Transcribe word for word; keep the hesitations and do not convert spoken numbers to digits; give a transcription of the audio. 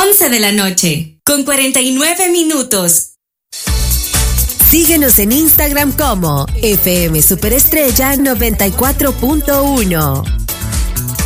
once de la noche, con cuarenta y nueve minutos. Síguenos en Instagram como F M Superestrella noventa y cuatro punto uno.